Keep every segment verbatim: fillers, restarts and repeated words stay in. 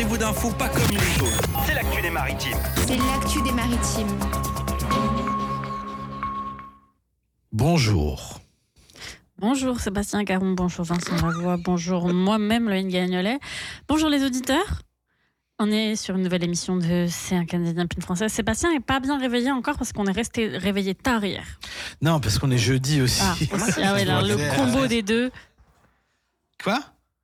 Goinfrez-vous d'infos pas comme les autres. C'est l'actu des maritimes. C'est l'actu des maritimes. Bonjour. Bonjour Sébastien Caron, bonjour Vincent Lavoie, bonjour moi-même Loïne Gagnolet. Bonjour les auditeurs. On est sur une nouvelle émission de C'est un Canadien puis une Française. Sébastien n'est pas bien réveillé encore parce qu'on est resté réveillé tard hier. Non, parce qu'on est jeudi aussi. Ah, aussi. Ah ouais, alors le combo des deux. Quoi?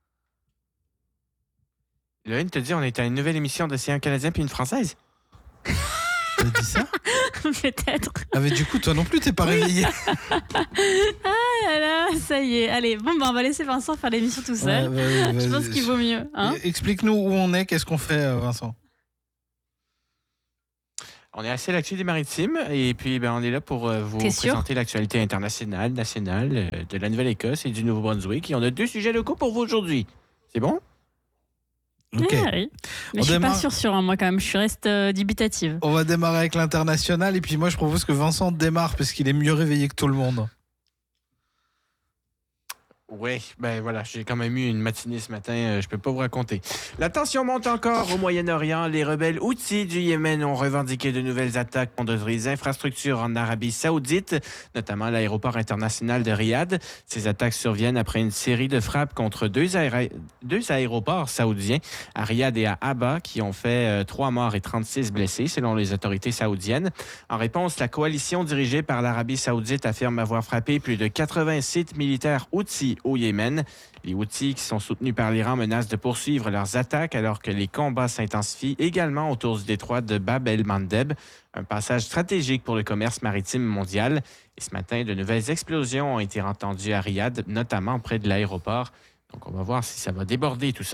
Loïne te dit on est à une nouvelle émission de C'est un Canadien puis une Française. T'as dit ça? Peut-être. Ah mais du coup, toi non plus, t'es pas réveillé. Ah là là, ça y est. Allez, bon, bah, on va laisser Vincent faire l'émission tout seul. Ouais, ouais, ouais, Je pense qu'il vaut mieux. Hein. Explique-nous où on est, qu'est-ce qu'on fait, Vincent? On est assez l'actu des maritimes et puis ben, on est là pour euh, vous T'es présenter sûr? l'actualité internationale, nationale euh, de la Nouvelle-Écosse et du Nouveau-Brunswick. Et on a deux sujets locaux pour vous aujourd'hui. C'est bon? Ok. Ah, oui. Mais On je suis démarre- pas sûre sur hein, moi quand même. Je reste euh, dubitative. On va démarrer avec l'international et puis moi je propose que Vincent démarre parce qu'il est mieux réveillé que tout le monde. Oui, ben voilà, j'ai quand même eu une matinée ce matin, euh, je peux pas vous raconter. La tension monte encore au Moyen-Orient. Les rebelles Houthis du Yémen ont revendiqué de nouvelles attaques contre les infrastructures en Arabie Saoudite, notamment l'aéroport international de Riyad. Ces attaques surviennent après une série de frappes contre deux, aéra- deux aéroports saoudiens, à Riyad et à Abba, qui ont fait euh, trois morts et trente-six blessés, selon les autorités saoudiennes. En réponse, la coalition dirigée par l'Arabie Saoudite affirme avoir frappé plus de quatre-vingts sites militaires Houthis au Yémen. Les Houthis, qui sont soutenus par l'Iran, menacent de poursuivre leurs attaques alors que les combats s'intensifient également autour du détroit de Bab el-Mandeb, un passage stratégique pour le commerce maritime mondial. Et ce matin, de nouvelles explosions ont été entendues à Riyad, notamment près de l'aéroport. Donc, on va voir si ça va déborder tout ça.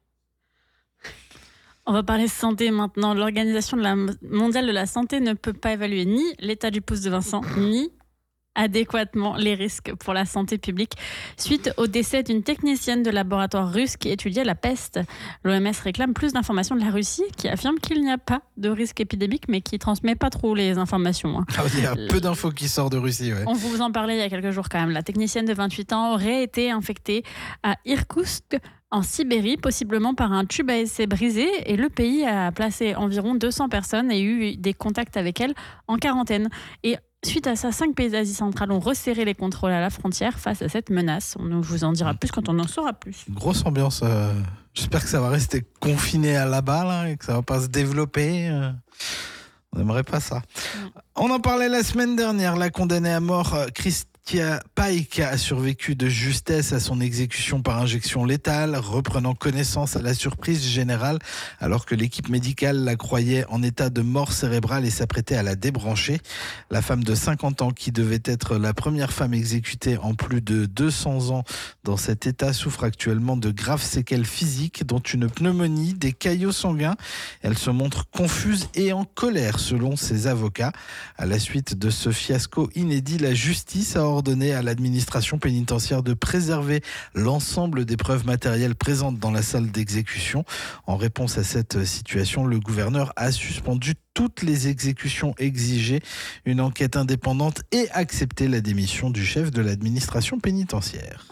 On va parler santé maintenant. L'Organisation de la mondiale de la santé ne peut pas évaluer ni l'état du pouce de Vincent, ni adéquatement les risques pour la santé publique suite au décès d'une technicienne de laboratoire russe qui étudiait la peste. L'O M S réclame plus d'informations de la Russie qui affirme qu'il n'y a pas de risque épidémique mais qui transmet pas trop les informations. Hein. Ah, il y a peu d'infos qui sortent de Russie, ouais. On vous en parlait il y a quelques jours quand même. La technicienne de vingt-huit ans aurait été infectée à Irkoutsk en Sibérie, possiblement par un tube à essai brisé, et le pays a placé environ deux cents personnes et eu des contacts avec elle en quarantaine. Et suite à ça, cinq pays d'Asie centrale ont resserré les contrôles à la frontière face à cette menace. On vous en dira plus quand on en saura plus. Grosse ambiance. euh, J'espère que ça va rester confiné à là-bas là, et que ça va pas se développer. euh. On n'aimerait pas ça. On en parlait la semaine dernière. La condamnée à mort, euh, Christia Pike, a survécu de justesse à son exécution par injection létale, reprenant connaissance à la surprise générale, alors que l'équipe médicale la croyait en état de mort cérébrale et s'apprêtait à la débrancher. La femme de cinquante ans, qui devait être la première femme exécutée en plus de deux cents ans dans cet état, souffre actuellement de graves séquelles physiques, dont une pneumonie, des caillots sanguins. Elle se montre confuse et en colère, selon ses avocats. À la suite de ce fiasco inédit, la justice a ordonné à l'administration pénitentiaire de préserver l'ensemble des preuves matérielles présentes dans la salle d'exécution. En réponse à cette situation, le gouverneur a suspendu toutes les exécutions exigées, une enquête indépendante et accepté la démission du chef de l'administration pénitentiaire.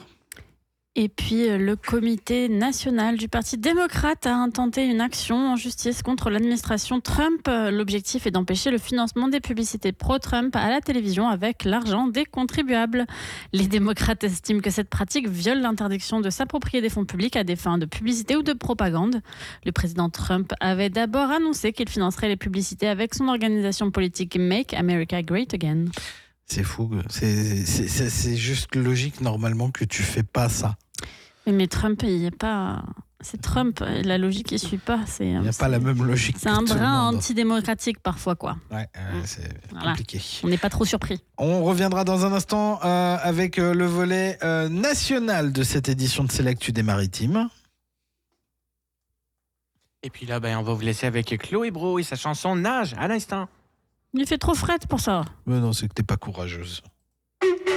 Et puis, le comité national du Parti démocrate a intenté une action en justice contre l'administration Trump. L'objectif est d'empêcher le financement des publicités pro-Trump à la télévision avec l'argent des contribuables. Les démocrates estiment que cette pratique viole l'interdiction de s'approprier des fonds publics à des fins de publicité ou de propagande. Le président Trump avait d'abord annoncé qu'il financerait les publicités avec son organisation politique Make America Great Again. C'est fou, c'est, c'est, c'est, c'est juste logique normalement que tu fais pas ça. Mais Trump, il n'y a pas... C'est Trump, la logique, il ne suit pas. C'est, Il n'y a c'est... pas la même logique. C'est que un tout le brin monde. antidémocratique parfois, quoi. Ouais, euh, c'est Voilà. compliqué. On n'est pas trop surpris. On reviendra dans un instant euh, avec euh, le volet euh, national de cette édition de C'est l'actu des maritimes. Et puis là, ben, on va vous laisser avec Chloé Bro et sa chanson Nage à l'instant. Il fait trop fret pour ça. Mais non, c'est que t'es pas courageuse.